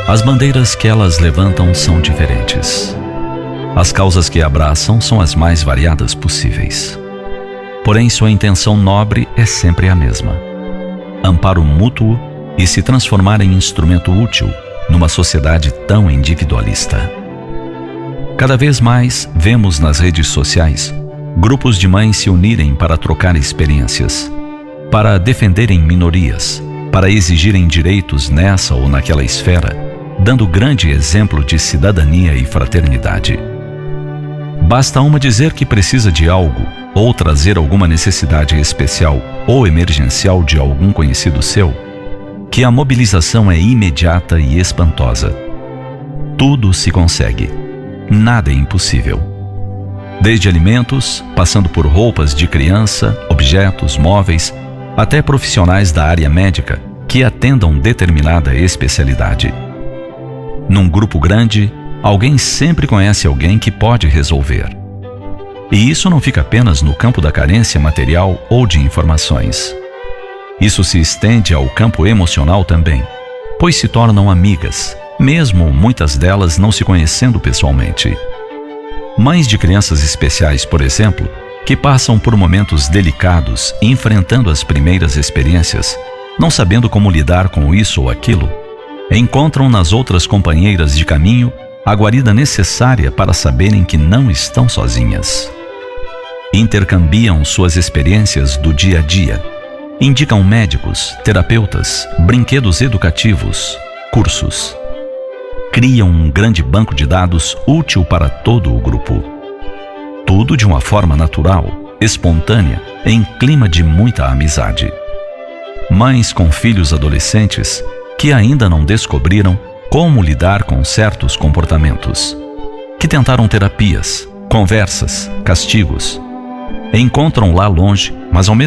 As bandeiras que elas levantam são diferentes. As causas que abraçam são as mais variadas possíveis. Porém, sua intenção nobre é sempre a mesma: amparo mútuo e se transformar em instrumento útil numa sociedade tão individualista. Cada vez mais vemos nas redes sociais grupos de mães se unirem para trocar experiências, para defenderem minorias, para exigirem direitos nessa ou naquela esfera, dando grande exemplo de cidadania e fraternidade. Basta uma dizer que precisa de algo ou trazer alguma necessidade especial ou emergencial de algum conhecido seu, que a mobilização é imediata e espantosa. Tudo se consegue. Nada é impossível. Desde alimentos, passando por roupas de criança, objetos, móveis, até profissionais da área médica que atendam determinada especialidade. Num grupo grande, alguém sempre conhece alguém que pode resolver. E isso não fica apenas no campo da carência material ou de informações. Isso se estende ao campo emocional também, pois se tornam amigas, mesmo muitas delas não se conhecendo pessoalmente. Mães de crianças especiais, por exemplo, que passam por momentos delicados, enfrentando as primeiras experiências, não sabendo como lidar com isso ou aquilo, encontram nas outras companheiras de caminho a guarida necessária para saberem que não estão sozinhas. Intercambiam suas experiências do dia a dia, indicam médicos, terapeutas, brinquedos educativos, cursos. Criam um grande banco de dados útil para todo o grupo. Tudo de uma forma natural, espontânea, em clima de muita amizade. Mães com filhos adolescentes que ainda não descobriram como lidar com certos comportamentos, que tentaram terapias, conversas, castigos. Encontram lá longe, mas ao mesmo